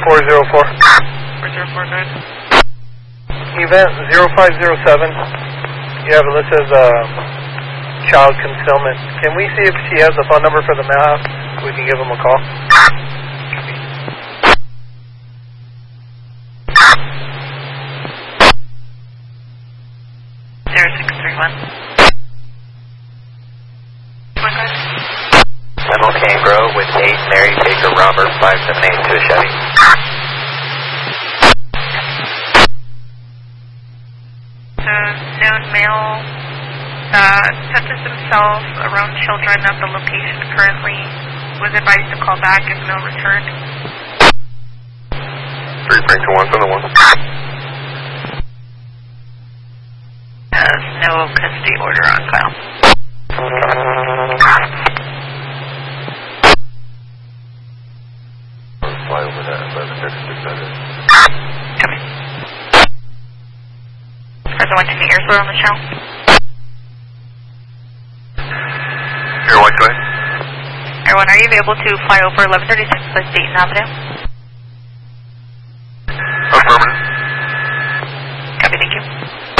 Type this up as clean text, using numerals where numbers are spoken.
404. 404, good. Event 0507. You have it listed as child concealment. Can we see if she has the phone number for the map? We can give them a call. 0631. Seminole Cane Grove with Kate, Mary, Baker, Robert, 578 to a Chevy. The known male touches himself around children at the location currently. Was advised to call back if no return. 3.2171. Has no custody order on file. Fly over that 1136 center. Copy. Present 120 Airsler on the channel. Air 120. Air 1, are you able to fly over 1136 West Dayton Avenue?